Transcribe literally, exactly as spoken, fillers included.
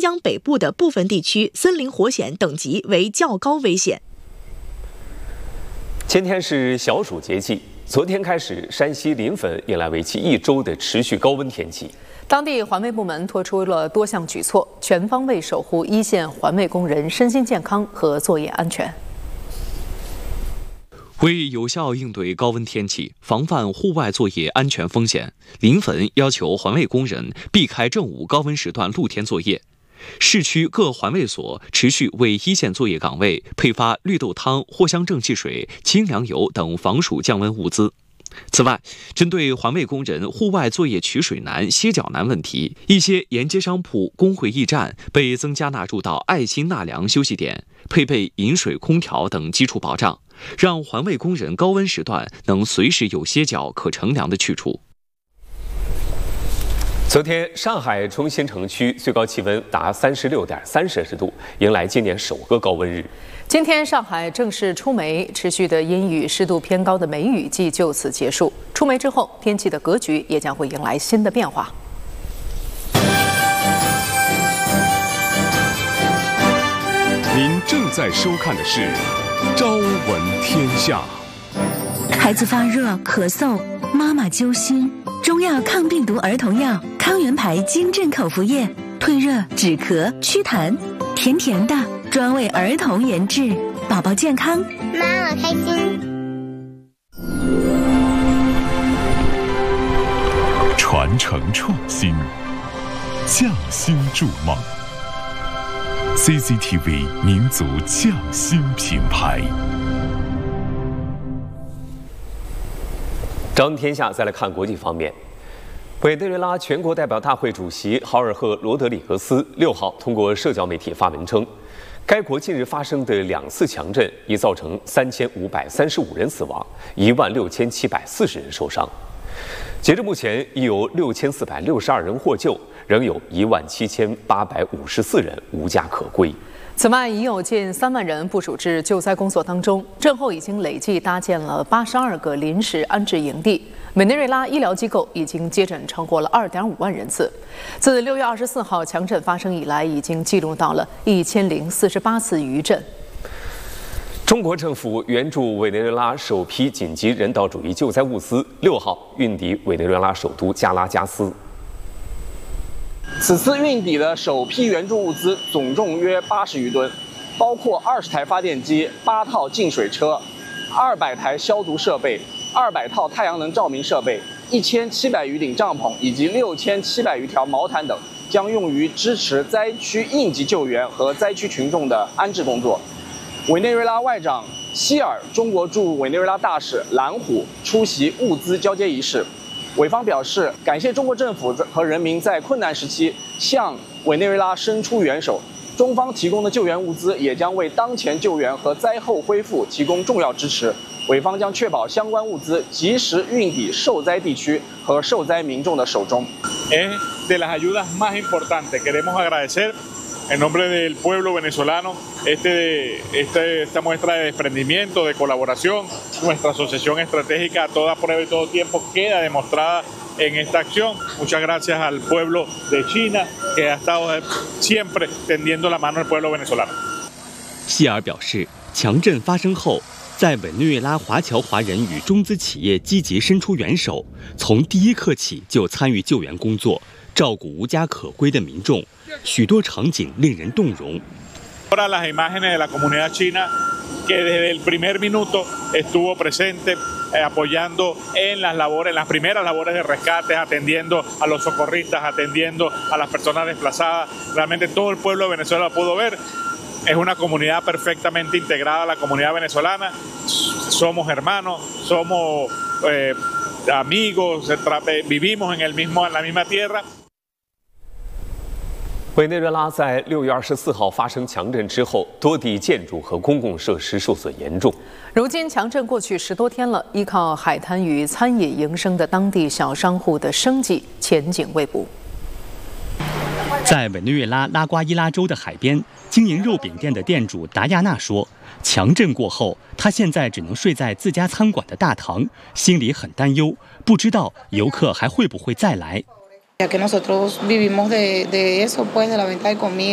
疆北部的部分地区森林火险等级为较高危险。 今天是小暑节气，昨天开始，山西临汾迎来为期一周的持续高温天气。 当地环卫部门拖出了多项举措，全方位守护一线环卫工人身心健康和作业安全。 为有效应对高温天气，防范户外作业安全风险，临汾要求环卫工人避开正午高温时段露天作业。市区各环卫所持续为一线作业岗位配发绿豆汤、藿香正气水、清凉油等防暑降温物资。此外，针对环卫工人户外作业取水难、歇脚难问题，一些沿街商铺、工会驿站被增加纳入到爱心纳凉休息点，配备饮水、空调等基础保障，让环卫工人高温时段能随时有歇脚可乘凉的去处。 昨天，上海中心城区最高气温达三十六点三摄氏度，迎来今年首个高温日。 今天，上海正式出梅，持续的阴雨、湿度偏高的梅雨季就此结束。出梅之后，天气的格局也将会迎来新的变化。 您正在收看的是《朝闻天下》。 孩子发热、咳嗽，妈妈揪心。中药抗病毒儿童药康源牌金镇口服液，退热、止咳、祛痰，甜甜的，专为儿童研制，宝宝健康， 妈妈开心。 传承创新，匠心筑梦。C C T V 民族匠心品牌。 张天下，再来看国际方面。委内瑞拉全国代表大会主席豪尔赫·罗德里格斯六号通过社交媒体发文称，该国近日发生的两次强震已造成三千五百三十五人死亡，一万六千七百四十人受伤。截至目前，已有六千四百六十二人获救，仍有一万七千八百五十四人无家可归。 此外，已有近三万人部署至救灾工作当中。震后已经累计搭建了八十二个临时安置营地。委内瑞拉医疗机构已经接诊超过了二点五万人次。自六月二十四号强震发生以来，已经记录到了一千零四十八次余震。 中国政府援助委内瑞拉首批紧急人道主义救灾物资六号运抵委内瑞拉首都加拉加斯。 此次运抵的首批援助物资总重约八十余吨，包括二十台发电机、八套净水车、二百台消毒设备、二百套太阳能照明设备、一千七百余顶帐篷以及六千七百余条毛毯等，将用于支持灾区应急救援和灾区群众的安置工作。委内瑞拉外长希尔、中国驻委内瑞拉大使蓝虎出席物资交接仪式。委方表示，感谢中国政府和人民在困难时期向委内瑞拉伸出援手，中方提供的救援物资也将为当前救援和灾后恢复提供重要支持。委方将确保相关物资及时运抵受灾地区和受灾民众的手中。 Es de las ayudas más importantes. Queremos agradecer en nombre del pueblo venezolano este, este, esta muestra de desprendimiento, de colaboración. Nuestra asociación estratégica a toda prueba y todo tiempo queda demostrada en esta acción. Muchas gracias al pueblo de China que ha estado siempre tendiendo la mano al pueblo venezolano. 希尔表示，强震发生后，在委内瑞拉华侨华人与中资企业积极伸出援手，从第一刻起就参与救援工作，照顾无家可归的民众，许多场景令人动容。 Ahora las imágenes de la comunidad china que desde el primer minuto estuvo presente eh, apoyando en las labores, en las primeras labores de rescate, atendiendo a los socorristas, atendiendo a las personas desplazadas. Realmente todo el pueblo de Venezuela pudo ver. Es una comunidad perfectamente integrada a la comunidad venezolana. Somos hermanos, somos eh, amigos, vivimos en el mismo, en la misma tierra. 委内瑞拉在六月二十四号发生强震之后，多地建筑和公共设施受损严重。 如今强震过去十多天了，依靠海滩与餐饮营生的当地小商户的生计前景未卜。 在委内瑞拉拉瓜伊拉州的海边，经营肉饼店的店主达亚娜说，强震过后，他现在只能睡在自家餐馆的大堂，心里很担忧，不知道游客还会不会再来。